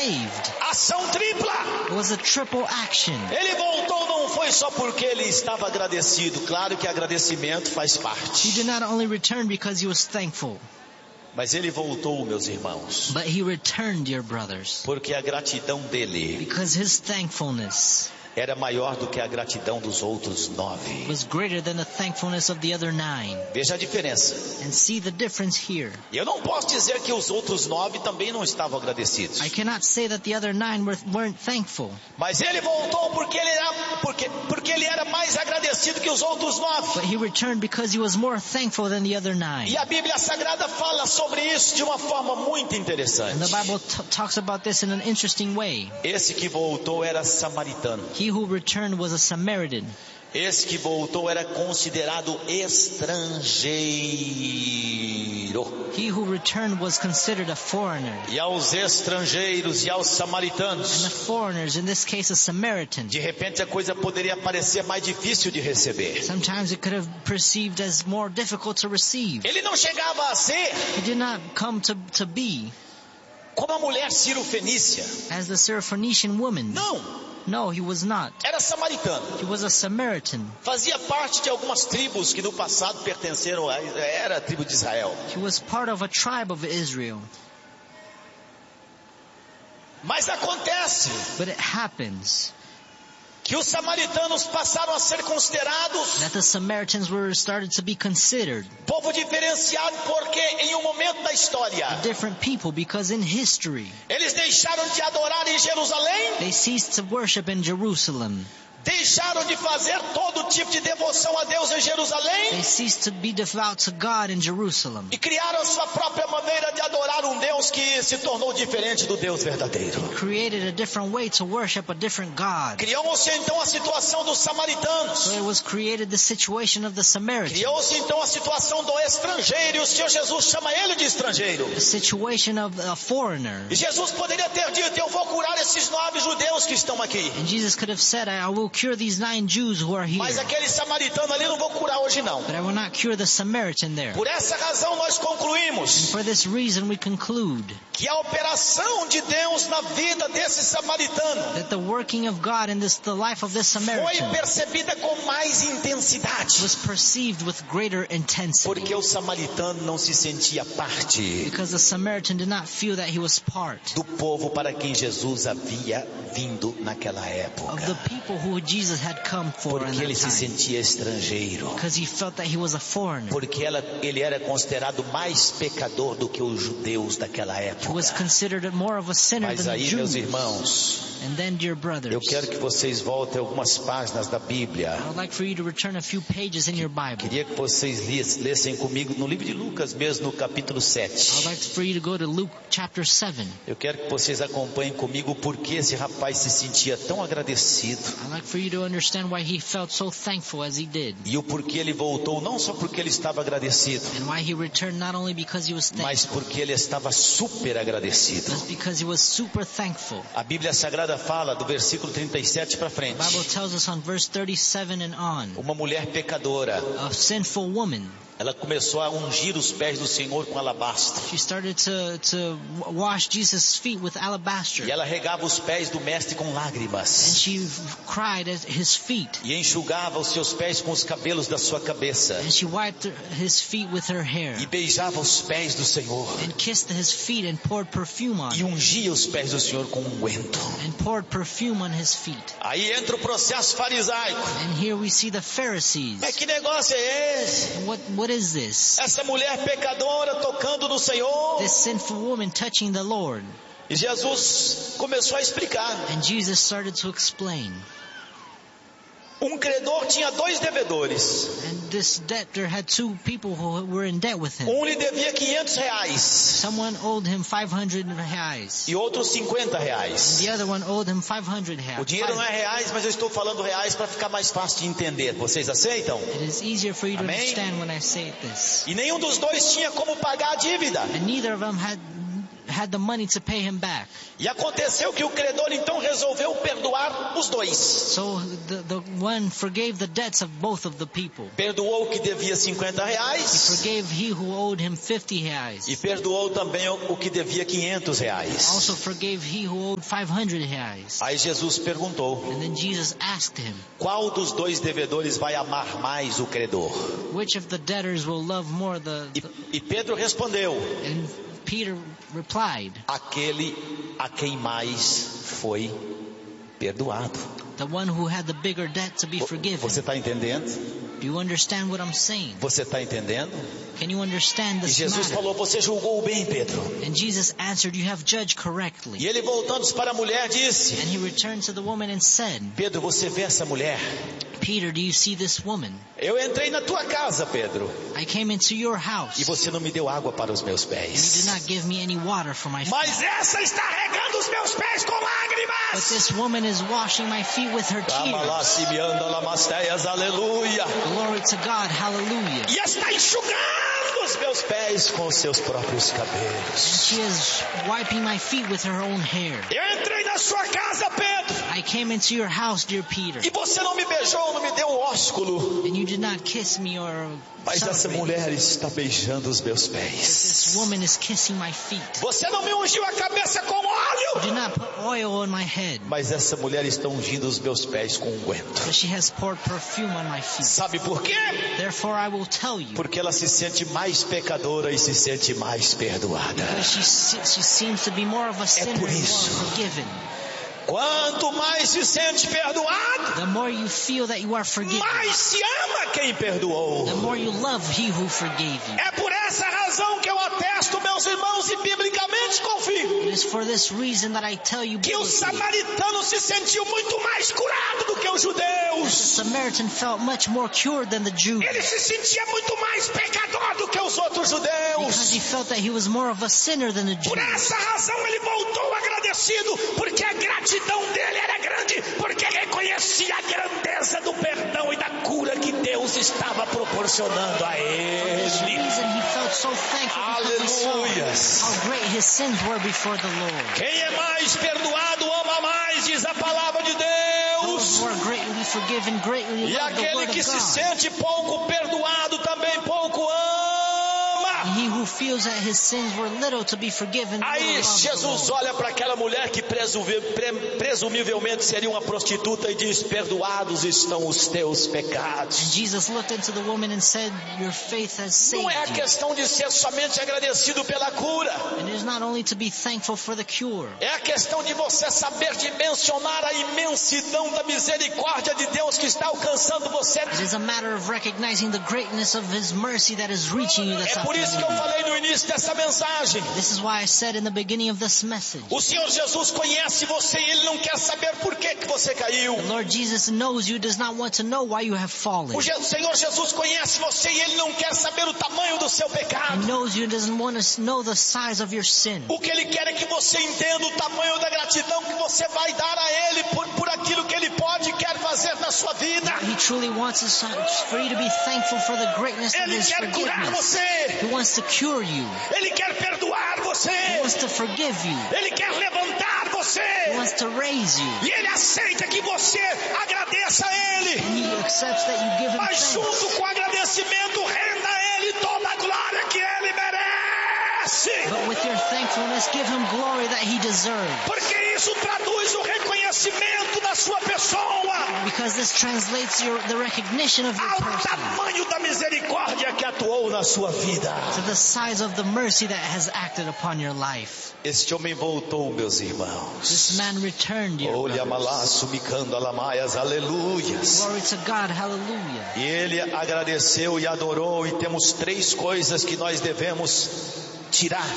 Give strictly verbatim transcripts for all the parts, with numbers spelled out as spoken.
saved. Ação tripla. It was a triple action. Ele voltou não foi só porque ele estava agradecido. Claro que agradecimento faz He parte. did not only return because he was thankful, Mas ele voltou, meus irmãos, but he returned, dear brothers, porque a gratidão dele because his thankfulness era maior do que a gratidão dos outros nove. was greater than the thankfulness of the other nine. Veja a diferença. And see the difference here. E eu não posso dizer que os outros nove também não estavam agradecidos. I cannot say that the other nine were, weren't thankful, Mas ele voltou porque ele era, porque, porque ele era mais agradecido que os outros nove. but he returned because he was more thankful than the other nine. E a Bíblia Sagrada fala sobre isso de uma forma muito And interessante. the Bible t- talks about this in an interesting way. Esse que voltou era samaritano. He who returned was a Samaritan. Esse que voltou era considerado estrangeiro. He who returned was considered a foreigner. E aos estrangeiros e aos And the samaritanos, foreigners, in this case a Samaritan, de repente a coisa poderia parecer mais difícil de receber. sometimes it could have perceived as more difficult to receive. Ele não chegava a ser He did not come to, to be como a mulher Ciro-fenícia. as the Syrophoenician woman. Não, No, he was not. era samaritano. He was a Samaritan. Fazia parte de algumas tribos que no passado pertenceram a, era a tribo de Israel. He was part of a tribe of Israel. Mas acontece But it happens que os samaritanos passaram a ser considerados that the Samaritans were started to be considered povo diferenciado, porque em um momento da história different people because in history eles deixaram de adorar em Jerusalém, they ceased to worship in Jerusalem. deixaram de fazer todo tipo de devoção a Deus em They Jerusalém ceased to be devout to God in Jerusalem. e criaram a sua própria maneira de adorar um Deus que se tornou diferente do Deus verdadeiro. Created a different way to worship a different God. Criou-se então a situação dos samaritanos. So it was created the situation of the Samaritans. Criou-se então a situação do estrangeiro, e o Senhor Jesus chama ele de estrangeiro. The situation of a foreigner. E Jesus poderia ter dito: eu vou curar esses nove judeus que estão aqui. And Jesus could have said, I will cure these nine Jews who are here, Mas aquele samaritano ali não vou curar hoje não. but I will not cure the Samaritan there. Por essa razão nós concluímos For this reason we conclude que a operação de Deus na vida desse samaritano that the working of God in this, the life of this foi Samaritan percebida com mais intensidade. was perceived with greater intensity. Porque o samaritano não se sentia parte Because the Samaritan did not feel that he was part do povo para quem Jesus havia vindo naquela of época. the people who Jesus had come for in Porque ele that se time. sentia estrangeiro. Because he felt that he was a foreigner. Porque ela, ele era considerado mais pecador do que os judeus daquela He época. was considered more of a sinner Mas than the aí, meus Jews. irmãos, And then, dear brothers, eu quero que vocês voltem algumas páginas da Bíblia. I would like for you to return a few pages in your Bible. Queria que vocês lis- lessem comigo no livro de Lucas mesmo, no capítulo I would sete. like for you to go to Luke chapter seven. Eu quero que vocês acompanhem comigo porque esse rapaz se sentia tão agradecido. I'd like for you to understand why he felt so thankful as he did. E o porquê ele voltou, não só porque ele estava agradecido, And why he returned not only because he was mas thankful, porque ele estava super agradecido. but because he was super thankful. A Bíblia Sagrada fala do versículo trinta e sete para The frente. Bible tells us on verse thirty-seven and on, Uma mulher pecadora, a sinful woman, ela começou a ungir os pés do Senhor com alabastro. she started to, to wash Jesus' feet with alabaster. E ela regava os pés do mestre com And lágrimas. she cried at his feet. E enxugava os seus pés com os cabelos da sua cabeça. And she wiped his feet with her hair. E beijava os pés do Senhor. And kissed his feet and poured perfume on E him. ungia os pés do Senhor com unguento. And poured perfume on his feet. Aí entra o processo farisaico. And here we see the Pharisees. Mas que negócio é esse? What, what is this? Essa mulher pecadora tocando no Senhor. This sinful woman touching the Lord. E Jesus começou a explicar. And Jesus started to explain. Um credor tinha dois devedores. And this debtor had two people who were in debt with him. Um lhe devia quinhentos reais. Someone owed him five hundred reais. E outro cinquenta And reais. the other one owed him five hundred O reais. dinheiro não é reais, mas eu estou falando reais para ficar mais fácil de entender. Vocês aceitam? It is easier for you to Amém? understand when I say this. E nenhum dos dois tinha como pagar a dívida. And neither of them had had the money to pay him back. E aconteceu que o credor então resolveu perdoar os dois. So the, the one forgave the debts of both of the people. Perdoou o que devia cinquenta He reais forgave he who owed him fifty reais. e perdoou também o o que devia quinhentos reais. Also forgave he who owed five hundred reais. Aí Jesus perguntou: And then Jesus asked him, qual dos dois devedores vai amar mais o credor? which of the debtors will love more the, E, the e Pedro respondeu: and Peter replied, aquele a quem mais foi perdoado. the one who had the bigger debt to be Vo- forgiven. Você está entendendo? Do you understand what I'm saying? Você está entendendo? Can you understand E this Jesus matter? falou: você julgou bem, Pedro. And Jesus answered, you have judged correctly. E ele, voltando para a mulher, disse: And he returned to the woman and said, Pedro, você vê essa mulher? Peter, do you see this woman? Eu entrei na tua casa, Pedro, I came into your house. e você não me deu água para os meus You did pés. not give me any water for my feet. Mas essa está regando os meus pés com But lágrimas. this woman is washing my feet with her tears. Aleluia. Glory to God, hallelujah. E está enxugando os meus pés com os seus próprios cabelos. She is wiping my feet with her own hair. Eu entrei na sua casa, Pedro, I came into your house, dear Peter, e você não me beijou, não me deu um ósculo. and you did not kiss me or Mas essa celebrate. mulher está beijando os meus This pés. woman is kissing my feet. Você não me ungiu a cabeça com You óleo. did not put oil on my head, Mas essa mulher está ungindo os meus pés com unguento. but she has poured perfume on my feet. Sabe por quê? Therefore I will tell you, Porque ela se sente mais pecadora e se sente mais perdoada. because she, se- she seems to be more of a sinner and por more isso. forgiven. Quanto mais se sente perdoado, The more you feel that you are forgiven, mais se ama quem perdoou. the more you love he who forgave you. É por essa razão que eu atesto, meus irmãos, e biblicamente confirmo, It is for this reason that I tell you que o biblically, samaritano se sentiu muito mais curado do que os the judeus. Samaritan felt much more cured than the Jew, Ele se sentia muito mais pecador do que os outros because he judeus. felt that he was more of a sinner than the Jew. Por essa razão ele voltou agradecido, porque a gratidão dele era grande, porque reconhecia a grandeza do perdão e da cura que Deus estava proporcionando a For this ele. reason he felt so thankful because he saw Aleluias. how great his sins were before the Lord. Quem é mais perdoado ama mais, diz a palavra de Those Deus. who are greatly forgiven greatly E love the aquele word que of se God. sente pouco perdoado também pouco ama. And he who feels that his sins were little to be forgiven Aí little loves the Jesus Lord. olha para aquela mulher que presuvi- pre- presumivelmente seria uma prostituta e diz: perdoados estão os teus And pecados. Jesus looked into the woman and said, your faith has saved Não é a you. questão de ser somente agradecido pela cura. And it is not only to be thankful for the cure. É a questão de você saber dimensionar a imensidão da misericórdia de Deus que está alcançando você. It is a matter of recognizing the greatness of his mercy that is reaching you this É por isso que eu afternoon. falei no início dessa mensagem. This is why I said in the beginning of this message, O Senhor Jesus conhece você e Ele não quer saber por que, que você caiu. the Lord Jesus knows you, does not want to know why you have fallen. O Je- Senhor Jesus conhece você e Ele não quer saber o tamanho do seu He pecado. knows you, doesn't want to know the size of your sin. O que Ele quer é que você entenda o tamanho da gratidão que você vai dar a Ele por, por aquilo que Ele pode e quer fazer na sua vida. He truly wants us for you to be thankful for the greatness of Ele his quer curar forgiveness. você. He wants to cure you. Ele quer perdoar He você. wants to forgive you. Ele quer levantar He você. wants to raise you. E Ele aceita que você agradeça a Ele. And he accepts that you give him Mas thanks. junto com o agradecimento, renda a Ele toda a glória que Ele merece. But with your thankfulness, give him glory that he deserves. Porque isso traduz o reconhecimento da sua pessoa Because this translates your, the recognition of your ao person tamanho da misericórdia que atuou na sua vida. to the size of the mercy that has acted upon your life. Este homem voltou, meus This irmãos. man returned, dear Olha brothers. malaço, micando alamaias, aleluias. Glory to God, hallelujah. E ele agradeceu e adorou, e temos três coisas que nós devemos tirar.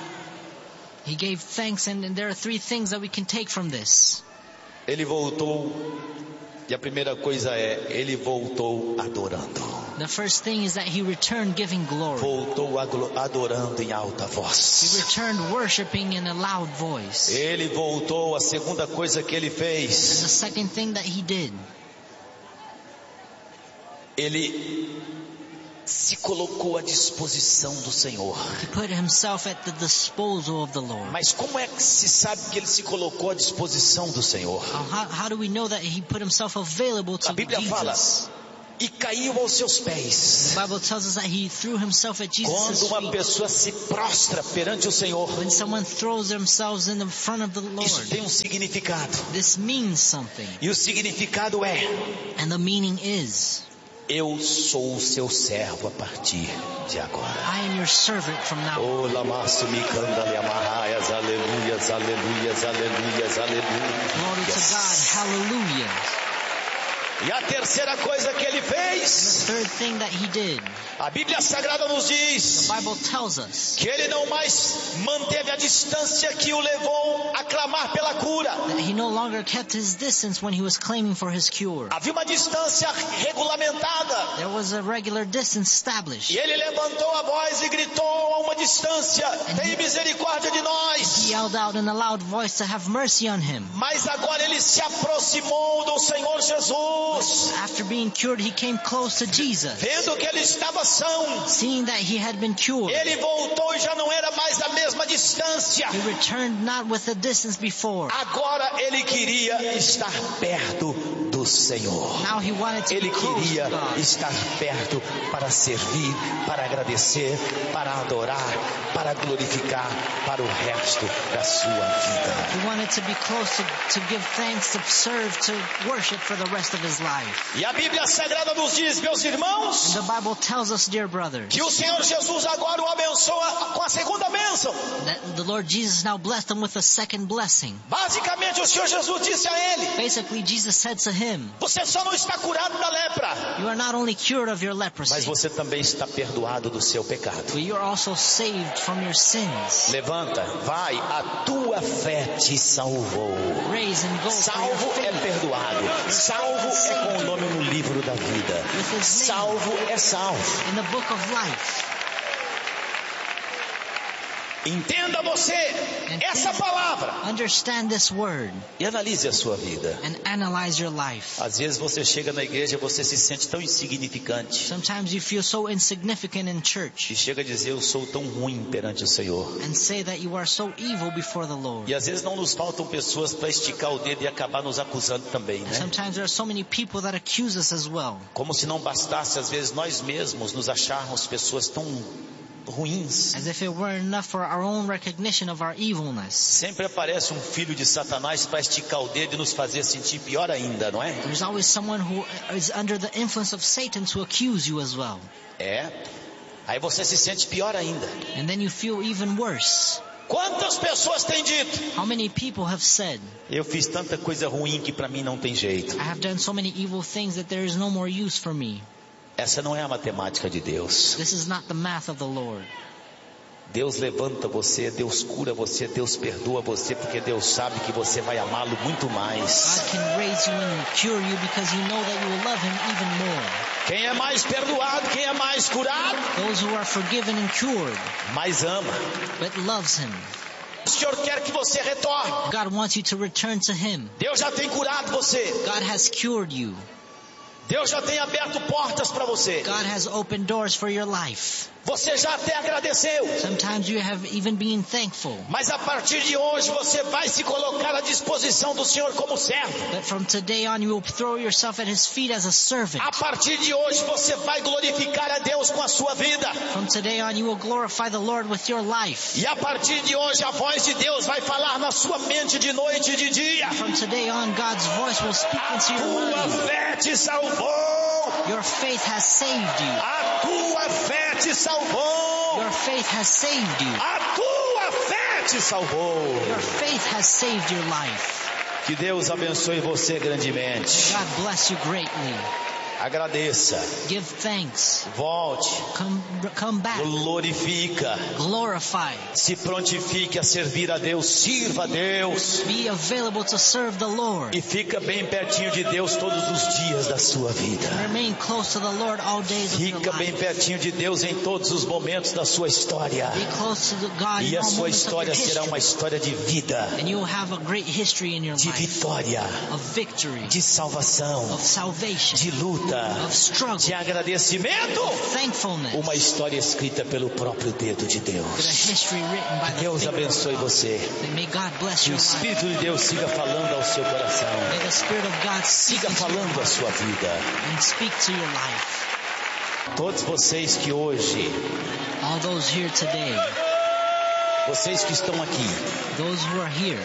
He gave thanks, and, and there are three things that we can take from this. Ele voltou, e a primeira coisa é, ele voltou adorando. The first thing is that he returned giving glory. Voltou aglo- adorando em alta He voz. returned worshiping in a loud voice. Ele voltou, a segunda coisa que ele And fez, the second thing that he did, ele se colocou à disposição do Senhor. He put himself at the disposal of the Lord. Mas como é que se sabe que ele se colocou à disposição do Senhor? How, how do we know that he put himself available to A Bíblia fala, Jesus? e caiu aos seus pés. The Bible tells us that he threw himself at Jesus' Quando uma feet. pessoa se prostra perante o Senhor, When someone throws themselves in the front of the isso Lord, tem um significado. this means something. E o significado é: And the meaning is, eu sou o seu servo a partir de agora. I am your servant from now on. Oh, lamaço me candale amarraias, aleluias, aleluias, aleluias, Glory to God. aleluias. Hallelujah. E a terceira coisa que ele The fez, third thing that he did, a Bíblia Sagrada nos diz the Bible tells us que ele não mais manteve a distância que o levou a clamar pela cura. that he no longer kept his distance when he was claiming for his cure. Havia uma distância regulamentada. There was a regular distance established. E ele levantou a voz e gritou a uma distância: tem misericórdia de He nós. yelled out in a loud voice to have mercy on him. Mas agora ele se aproximou do Senhor Jesus. After being cured, he came close to Jesus. Vendo que ele estava são, Seeing that he had been cured, ele voltou e já não era mais a mesma distância. he returned not with the distance before. Agora ele queria estar perto do Senhor. Now he wanted to be Ele close queria to God. estar perto para servir, para agradecer, para adorar, para glorificar para o resto da sua vida. He wanted to be close to, to give thanks, to serve, to worship for the rest of his life. E a Bíblia Sagrada nos diz, meus irmãos, The Bible tells us, dear brothers, que o Senhor Jesus agora o abençoa com a segunda bênção. that the Lord Jesus now blessed him with a second blessing. Basicamente o Senhor Jesus disse a ele: Basically, Jesus said to him, você só não está curado da lepra, you are not only cured of your mas leprosy, você também está perdoado do seu pecado. but you are also saved from your sins. Levanta, vai, a tua fé te salvou. Raise and go for your Salvo é faith. perdoado. Salvo é com o nome no livro da vida. Salvo é salvo. In the book of life. Entenda você essa palavra Understand this word e analise a sua vida. and analyze your life. Às vezes você chega na igreja e você se sente tão insignificante Sometimes you feel so insignificant in e church chega a dizer: eu sou tão ruim perante o Senhor. and say that you are so evil before the Lord. E às vezes não nos faltam pessoas para esticar o dedo e acabar nos acusando também, né? Sometimes there are so many people that accuse us as well. Como se não bastasse às vezes nós mesmos nos acharmos pessoas tão ruins. As if it weren't enough for our own recognition of our evilness. Sempre aparece um filho de Satanás para esticar o dedo e nos fazer sentir pior ainda, não é? There's always someone who is under the influence of Satan to accuse you as well. É. Aí você se sente pior ainda. And then you feel even worse. Quantas pessoas têm dito: How many people have said, eu fiz tanta coisa ruim que para mim não tem jeito. I have done so many evil things that there is no more use for me. Essa não é a matemática de Deus. This is not the math of the Lord. Deus levanta você, Deus cura você, Deus perdoa você, porque Deus sabe que você vai amá-lo muito mais. God can raise you and cure you because you know that you will love Him even more. Quem é mais perdoado, quem é mais curado, Those who are forgiven and cured, mais ama. but loves Him. O Senhor quer que você retorne. God wants you to return to Him. Deus já tem curado você. God has cured you. Deus já tem aberto portas para você. God has opened doors for your life. Você já até agradeceu. Sometimes you have even been thankful. Mas a partir de hoje você vai se colocar à disposição do Senhor como servo. But from today on you will throw yourself at His feet as a servant. A partir de hoje você vai glorificar a Deus com a sua vida. From today on you will glorify the Lord with your life. E a partir de hoje a voz de Deus vai falar na sua mente de noite e de dia. From today on God's voice will speak into your Tua mind. fé te salvou. Your faith has saved you. A tua fé te salvou. Your faith has saved you. A tua fé te salvou. Your faith has saved your life. Que Deus abençoe você grandemente. God bless you greatly. Agradeça. Give thanks. Volte. Come, come back. Glorifica. Glorify. Se prontifique a servir a Deus. Sirva a Deus. Be available to serve the Lord. E fica bem pertinho de Deus todos os dias da sua vida. Remain close to the Lord all days of your Fica bem life. pertinho de Deus em todos os momentos da sua história. Be close to the God in E a all sua moments of your história será history. uma história de vida, And you will have a great history in your de life. vitória, Of victory. de salvação, Of salvation. de luta, luta, of struggle, de agradecimento, thankfulness, uma história escrita pelo próprio dedo de with a Deus. history written by the Deus finger of abençoe God. você. May God bless Que o your life. Espírito de Deus siga falando ao seu coração. May the Spirit of God speak Siga into your falando a heart sua vida. and speak to your life. Todos vocês que hoje, All those here today, vocês que estão aqui, those who are here,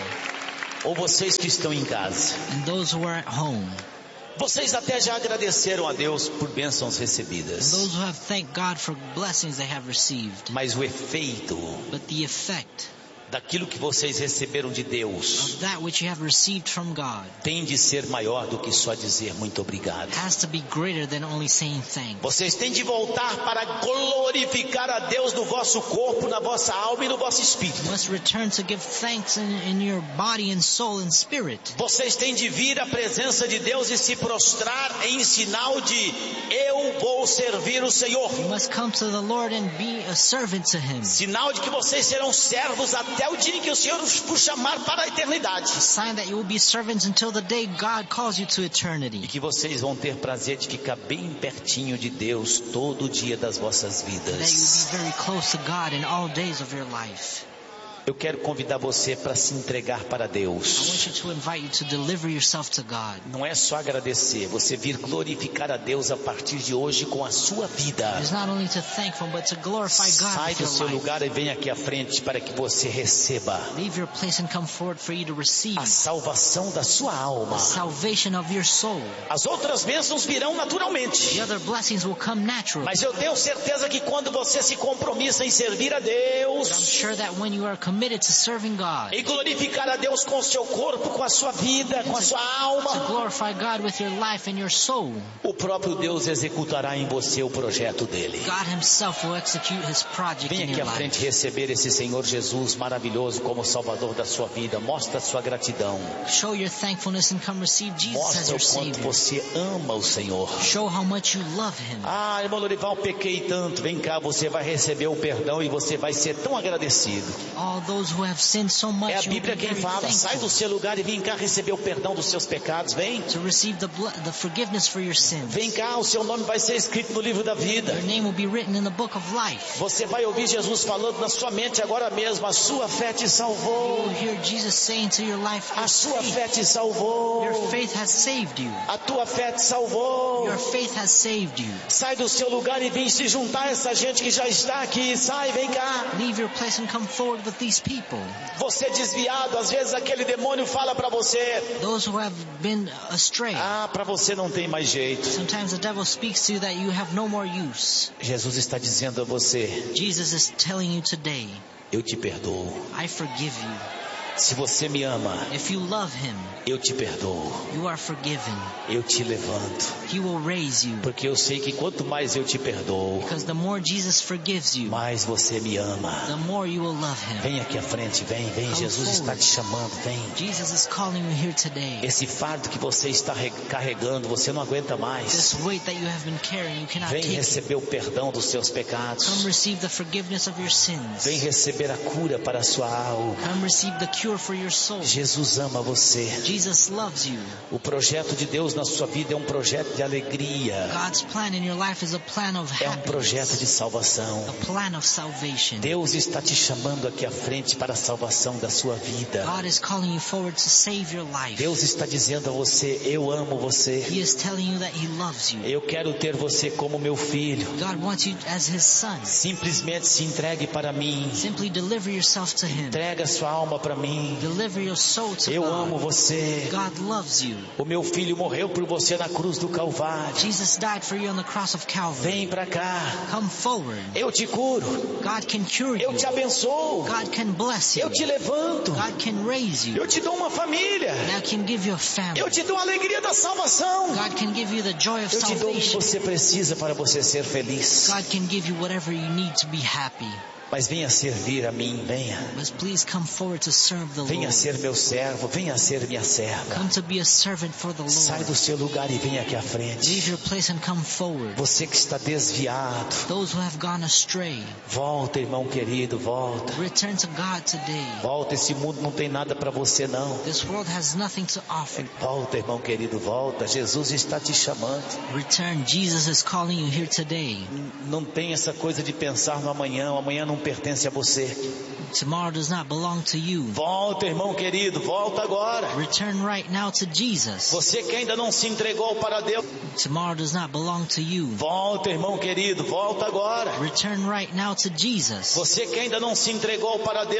ou vocês que estão em casa, and those who are at home, vocês até já agradeceram a Deus por bênçãos and recebidas. those who have thanked God for blessings they have received. Mas o efeito But the effect daquilo que vocês receberam de Deus of that which you have received from God tem de ser maior do que só dizer muito obrigado. has to be greater than only saying thanks. Vocês têm de voltar para glorificar a Deus no vosso corpo, na vossa alma e no vosso espírito. You must return to give thanks in, in your body and soul and spirit. Vocês têm de vir à presença de Deus e se prostrar em sinal de eu vou servir o Senhor. You must come to the Lord and be a servant to Him. Sinal de que vocês serão servos até o dia em que o Senhor os chamar para a eternidade. A sign that you will be servants until the day God calls you to E eternity. que vocês vão ter prazer de ficar bem pertinho de Deus todo o dia das vossas That you will vidas. be very close to God in all days of your life. Eu quero convidar você para se entregar para I Deus. want you to invite you to deliver yourself to God. Não é só agradecer, você vir glorificar a Deus a partir de hoje com a sua vida. It's not only to thank Him, but to glorify God Sai with do your seu life. lugar e vem aqui à frente para que você receba Leave your place and come forward for you to receive a salvação da sua alma. the salvation of your soul. As outras bênçãos virão naturalmente. The other blessings will come naturally. Mas eu tenho certeza que quando você se compromissa em servir a But I'm Deus sure that when you are committed to serving God, e glorificar a Deus com o seu corpo, com a sua vida, com a sua to alma, glorify God with your life and your soul, o próprio Deus executará em você o projeto dele. God Himself will execute His project Venha in aqui your à frente life. receber esse Senhor Jesus maravilhoso como Salvador da sua vida. Mostra a sua gratidão. Show your thankfulness and come receive Jesus as Mostra your o quanto Savior. você ama o Senhor. Show how much you love Him. Ah, irmão Lorival, pequei tanto. Vem cá, você vai receber o perdão e você vai ser tão agradecido. All those who have sinned so much, É a you will Bíblia be quem very fala. Sai do thankful seu lugar e vem cá receber o perdão dos seus pecados. Vem. to receive the, bl- the forgiveness for your sins. Vem cá, o seu nome vai ser escrito no livro da vida. Your name will be written in the book of life. Você vai ouvir Jesus falando na sua mente agora mesmo. A sua fé te You salvou. will hear Jesus saying to your life, A your sua faith, fé te salvou. your faith has saved you. A tua fé te salvou. Your faith has saved you. Sai do seu lugar e vem se juntar a essa gente que já está aqui. Sai, vem cá. Leave your place and come forward with these people. Você desviado, às vezes aquele demônio fala para você: Those who have been astray. ah, para você não tem mais jeito. Sometimes the devil speaks to you that you have no more use. Jesus está dizendo a você: Jesus is telling you today, eu te perdoo. I forgive you. Se você me ama, If you love Him, eu te perdoo. you are forgiven. Eu te levanto. He will raise you. Porque eu sei que quanto mais eu te perdoo, Because the more Jesus forgives you, mais você me ama. the more you will love Him. Vem aqui à frente, vem, vem. Jesus está te chamando, vem. Jesus is calling you here today. Esse fardo que você está re- carregando, você não aguenta mais. This weight that you have been carrying, you cannot Vem take it. receber o perdão dos seus Come pecados. receive the forgiveness of your sins. Vem receber a cura para a sua alma. Come receive the cure for your soul. Jesus ama você. Jesus loves you. O projeto de Deus na sua vida é um projeto de alegria. God's plan in your life is a plan of É um projeto de happiness, salvação. a plan of salvation. Deus está te chamando aqui à frente para a salvação da sua vida. God is calling you forward to save your life. Deus está dizendo a você: eu amo você. He is telling you that He loves you. Eu quero ter você como meu filho. God wants you as His son. Simplesmente se entregue para mim. Simply deliver yourself to Him. Entrega sua alma para mim. Deliver your soul to Eu God. amo você. God loves you. O meu filho morreu por você na cruz do Calvário. Jesus died for you on the cross of Calvary. Vem para cá. Come forward. Eu te curo. God can cure Eu you. te abençoo. God can bless you. Eu te levanto. God can raise you. Eu te dou uma família. God can give you a family. Eu te dou a alegria da salvação. God can give you the joy of Eu te dou o que salvation. você precisa para você ser feliz. God can give you whatever you need to be happy. Mas venha servir a mim, venha. But please come forward to serve the Venha Lord. ser meu servo, venha ser minha serva. Come to be a servant for the Sai do Lord. seu lugar e venha aqui à frente. Leave your place and come forward. Você que está desviado, Those who have gone astray, volta, irmão querido, volta. return to God today. Volta, esse mundo não tem nada para você não. This world has nothing to offer. Volta, irmão querido, volta. Jesus está te chamando. Return. Jesus is calling you here today. Não tem essa coisa de pensar no amanhã. O amanhã não pertence a você. Tomorrow does not belong to you. Volta, irmão querido, volta agora. Return right now to Jesus. Você que ainda não se entregou para Deus, Tomorrow does not belong to you. volta, irmão querido, volta agora. Return right now to Jesus. Você que ainda não se entregou para Deus,